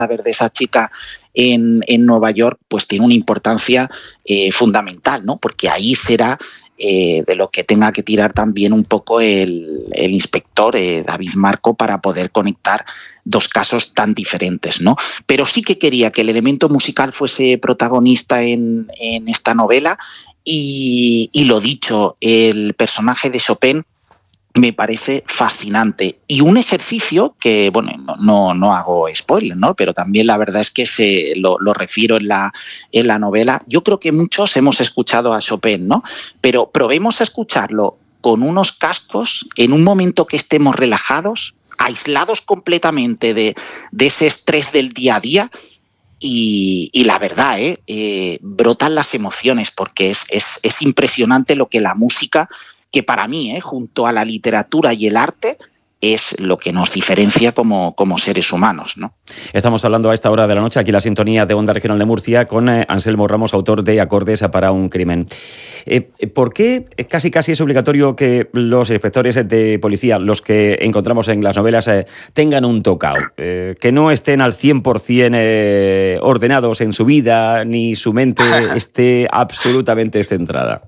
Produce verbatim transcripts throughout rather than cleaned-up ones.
cadáver de esa chica en, en Nueva York, pues tiene una importancia eh, fundamental, ¿no? Porque ahí será eh, de lo que tenga que tirar también un poco el, el inspector eh, David Marco para poder conectar dos casos tan diferentes, ¿no? Pero sí que quería que el elemento musical fuese protagonista en, en esta novela y, y lo dicho, el personaje de Chopin me parece fascinante y un ejercicio que, bueno, no, no, no hago spoiler, ¿no? Pero también la verdad es que se lo, lo refiero en la, en la novela. Yo creo que muchos hemos escuchado a Chopin, ¿no? Pero probemos a escucharlo con unos cascos en un momento que estemos relajados, aislados completamente de, de ese estrés del día a día. Y, y la verdad, ¿eh? Eh, brotan las emociones porque es, es, es impresionante lo que la música, que para mí, ¿eh? junto a la literatura y el arte, es lo que nos diferencia como, como seres humanos, ¿no? Estamos hablando a esta hora de la noche, aquí la sintonía de Onda Regional de Murcia, con eh, Anselmo Ramos, autor de Acordes para un crimen. Eh, ¿Por qué casi casi es obligatorio que los inspectores de policía, los que encontramos en las novelas, eh, tengan un tocao? Eh, que no estén al cien por ciento eh, ordenados en su vida, ni su mente esté absolutamente centrada.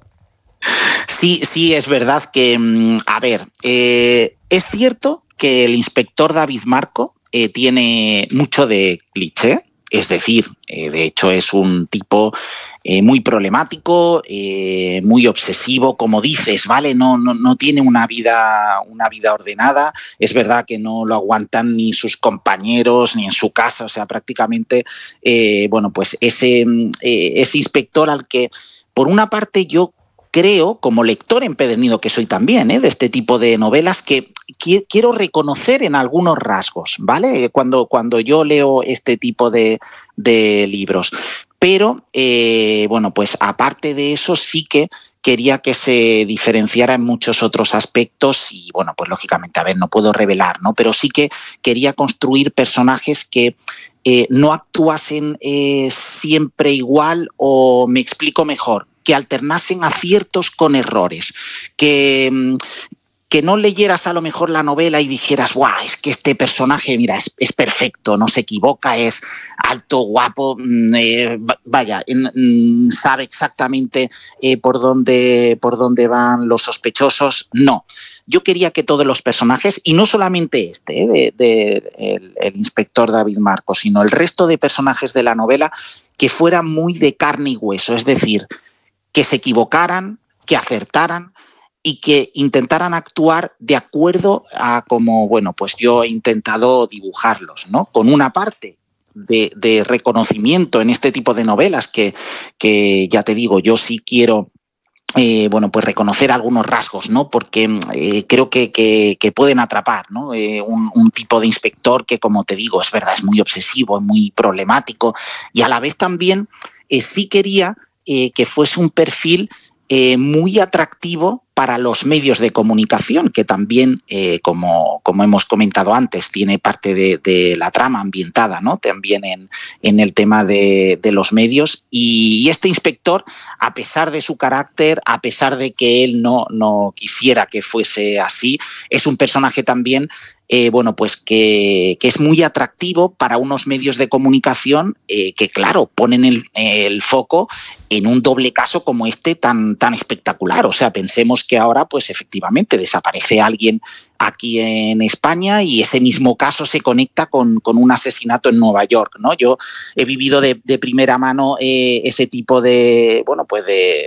Sí, sí, es verdad que, a ver, eh, es cierto que el inspector David Marco eh, tiene mucho de cliché, es decir, eh, de hecho es un tipo eh, muy problemático, eh, muy obsesivo, como dices, ¿vale? No, no, no tiene una vida, una vida ordenada, es verdad que no lo aguantan ni sus compañeros ni en su casa, o sea, prácticamente, eh, bueno, pues ese, eh, ese inspector al que, por una parte, yo creo, como lector empedernido que soy también, ¿eh? de este tipo de novelas, que qu- quiero reconocer en algunos rasgos, ¿vale? Cuando, cuando yo leo este tipo de, de libros. Pero, eh, bueno, pues aparte de eso, sí que quería que se diferenciara en muchos otros aspectos y, bueno, pues lógicamente, a ver, no puedo revelar, ¿no? Pero sí que quería construir personajes que eh, no actuasen eh, siempre igual, o me explico mejor, que alternasen aciertos con errores, que, que no leyeras a lo mejor la novela y dijeras, guau, es que este personaje, mira, es, es perfecto, no se equivoca, es alto, guapo, eh, vaya, eh, sabe exactamente eh, por dónde, por dónde van los sospechosos. No. Yo quería que todos los personajes, y no solamente este, eh, de, de, el, el inspector David Marco, sino el resto de personajes de la novela, que fueran muy de carne y hueso, es decir, que se equivocaran, que acertaran y que intentaran actuar de acuerdo a como, bueno, pues yo he intentado dibujarlos, ¿no? Con una parte de, de reconocimiento en este tipo de novelas que, que, ya te digo, yo sí quiero Eh, bueno, pues reconocer algunos rasgos, ¿no? Porque eh, creo que, que, que pueden atrapar, ¿no? Eh, un, un tipo de inspector que, como te digo, es verdad, es muy obsesivo, es muy problemático, y a la vez también eh, sí quería eh, que fuese un perfil eh, muy atractivo para los medios de comunicación, que también, eh, como, como hemos comentado antes, tiene parte de, de la trama ambientada, ¿no? También en, en el tema de, de los medios. Y, y este inspector, a pesar de su carácter, a pesar de que él no, no quisiera que fuese así, es un personaje también Eh, bueno, pues que, que es muy atractivo para unos medios de comunicación eh, que, claro, ponen el, el foco en un doble caso como este tan, tan espectacular. O sea, pensemos que ahora, pues efectivamente, desaparece alguien aquí en España y ese mismo caso se conecta con, con un asesinato en Nueva York, ¿no? Yo he vivido de, de primera mano eh, ese tipo de, bueno, pues de,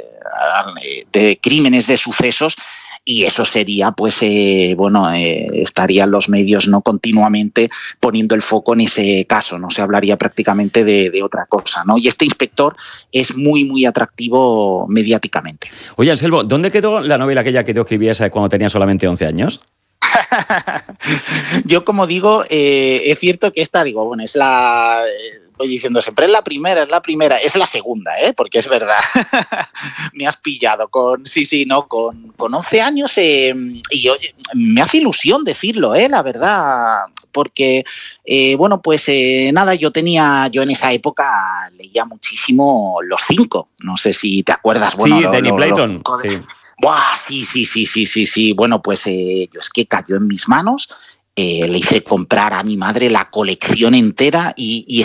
de crímenes, de sucesos. Y eso sería, pues, eh, bueno, eh, estarían los medios no continuamente poniendo el foco en ese caso, no se hablaría prácticamente de, de otra cosa, ¿no? Y este inspector es muy, muy atractivo mediáticamente. Oye, Anselmo, ¿dónde quedó la novela aquella que tú escribías cuando tenías solamente once años? Yo, como digo, eh, es cierto que esta, digo, bueno, es la... Eh, voy diciendo siempre, es la primera, es la primera, es la segunda, ¿eh? Porque es verdad, me has pillado con, sí, sí, no, con, con once años eh, y oye, me hace ilusión decirlo, ¿eh? La verdad, porque, eh, bueno, pues eh, nada, yo tenía, yo en esa época leía muchísimo Los Cinco, no sé si te acuerdas, bueno, sí, lo, Danny lo, Playton, de... sí. Buah, sí, sí, sí, sí, sí, sí, bueno, pues eh, yo es que cayó en mis manos. eh, le hice comprar a mi madre la colección entera y, y